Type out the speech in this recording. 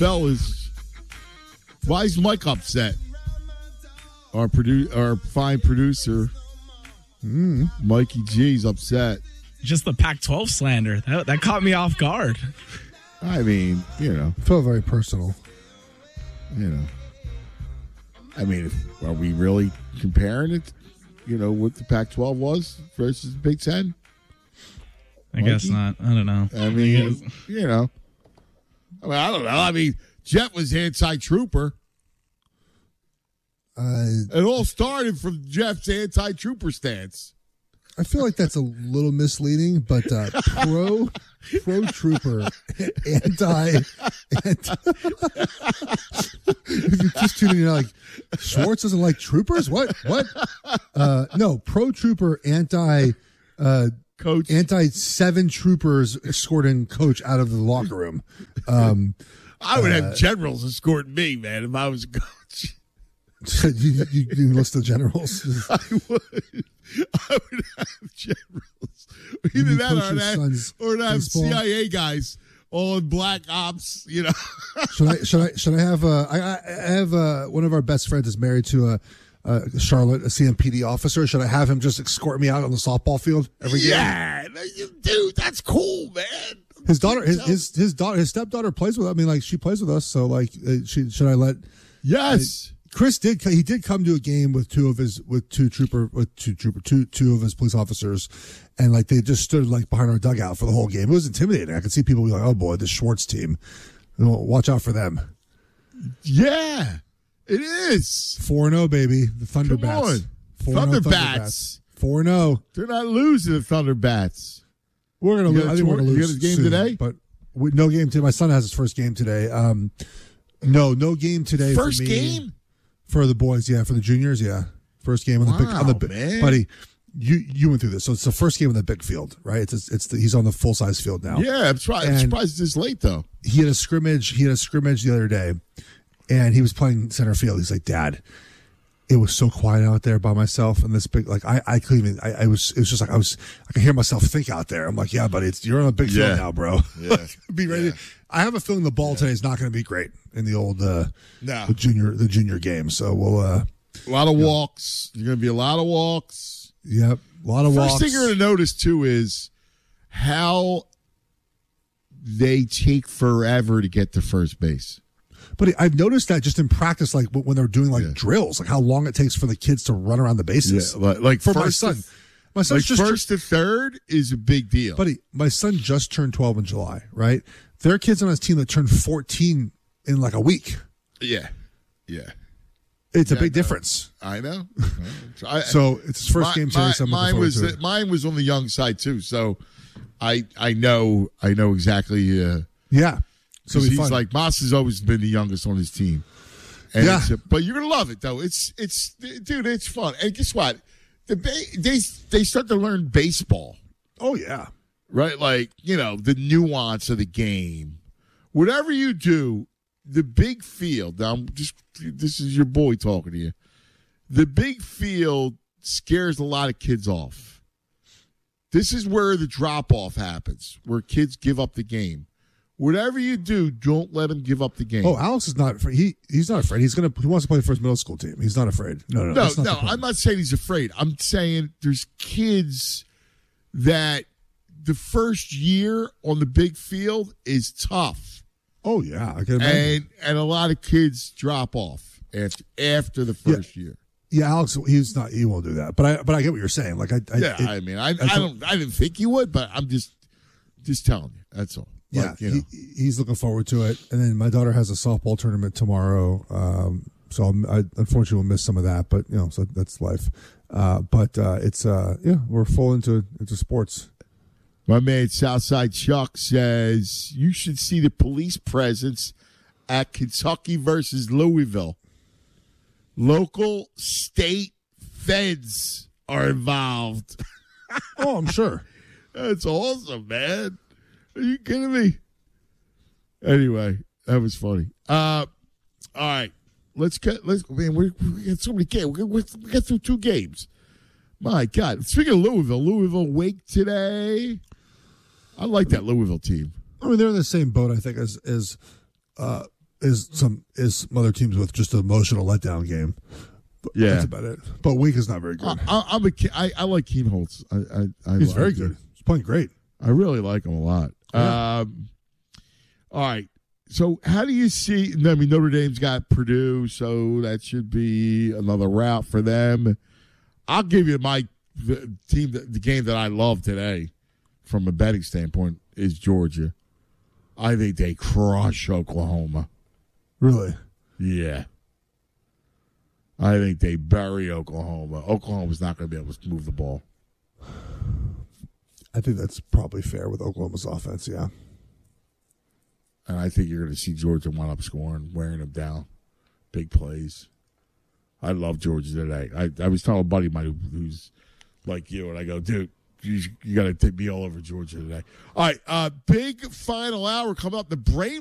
fellas, why is Mike upset? Our fine producer, Mikey G's upset. Just the Pac-12 slander. That caught me off guard. I mean, I feel very personal. I mean, are we really comparing it, what the Pac-12 was versus the Big Ten? I guess not. I don't know. I mean, I don't know. I mean, Jeff was anti-trooper. It all started from Jeff's anti-trooper stance. I feel like that's a little misleading, but pro trooper, anti. If you're just tuning in, you're like, Schwartz doesn't like troopers? What? No, pro trooper, anti. Coach. Anti-7 troopers escorting coach out of the locker room. I would have generals escorting me, man, if I was a coach. you list the generals. I would have generals. Either that or have CIA guys all in black ops. Should I have? I have one of our best friends is married to Charlotte, a CMPD officer. Should I have him just escort me out on the softball field every game? Yeah, dude, that's cool, man. His daughter, his stepdaughter plays with. I mean, like she plays with us. So, like, should I let? Yes. Chris did. He did come to a game with two of his police officers, and like they just stood like behind our dugout for the whole game. It was intimidating. I could see people be like, "Oh boy, the Schwartz team. Watch out for them." Yeah, it is 4-0, baby. The Thunderbats. Thunderbats. 4-0. They're not losing the Thunderbats. We're gonna lose. I think we're gonna lose. You got his game soon, today, but no game today. My son has his first game today. No game today. First for me. game. For the boys, yeah. For the juniors, yeah. First game on the big, man. Buddy. You went through this, so it's the first game on the big field, right? He's on the full size field now. Yeah, I'm surprised it's this late though. He had a scrimmage the other day, and he was playing center field. He's like, "Dad, it was so quiet out there by myself in this big I couldn't even. It was just like I could hear myself think out there. I'm like, yeah, buddy, you're on a big field now, bro. Yeah. Be ready. Yeah. I have a feeling the ball today is not going to be great in the old the junior game. So we'll a lot of walks. There's going to be a lot of walks. Yep, a lot of walks. First thing you're going to notice too is how they take forever to get to first base. But I've noticed that just in practice, like when they're doing drills, like how long it takes for the kids to run around the bases. Yeah, like for my son. My son's just first to third is a big deal. Buddy, my son just turned 12 in July, right? There are kids on his team that turned 14 in like a week. Yeah. It's a big difference. I know. So it's his first game today. So mine was on the young side too. So I know exactly. Yeah. So he's like Moss has always been the youngest on his team. And but you're gonna love it though. It's dude, it's fun. And guess what? They start to learn baseball. Oh yeah. Right? Like, the nuance of the game. Whatever you do, the big field, this is your boy talking to you. The big field scares a lot of kids off. This is where the drop-off happens, where kids give up the game. Whatever you do, don't let him give up the game. Oh, Alex is not afraid. He's not afraid. He wants to play for his middle school team. He's not afraid. No. I'm not saying he's afraid. I'm saying there's kids that the first year on the big field is tough. Oh yeah, I can imagine. And a lot of kids drop off after the first year. Yeah, Alex, he won't do that. But I get what you're saying. Like I didn't think he would, but I'm just telling you. That's all. Yeah, he's looking forward to it. And then my daughter has a softball tournament tomorrow, so I unfortunately will miss some of that. But so that's life. But it's we're full into sports. My man Southside Chuck says you should see the police presence at Kentucky versus Louisville. Local state feds are involved. Oh, I'm sure. That's awesome, man. Are you kidding me? Anyway, that was funny. All right. We got so many games. We got through 2 games. My God. Speaking of Louisville Wake today. I like that Louisville team. I mean, they're in the same boat, I think, as some other teams with just an emotional letdown game. But Yeah. that's about it. But Wink is not very good. I like Kienholz. He's like very him. good. He's playing great. I really like him a lot. Yeah. All right. So how do you see? I mean, Notre Dame's got Purdue, so that should be another route for them. I'll give you the game that I love today, from a betting standpoint, is Georgia. I think they crush Oklahoma. Really? Yeah. I think they bury Oklahoma. Oklahoma's not going to be able to move the ball. I think that's probably fair with Oklahoma's offense, yeah. And I think you're going to see Georgia wind up scoring, wearing them down. Big plays. I love Georgia today. I was telling a buddy of mine who's like you, and I go, dude, you got to be all over Georgia today. All right, big final hour coming up. The brain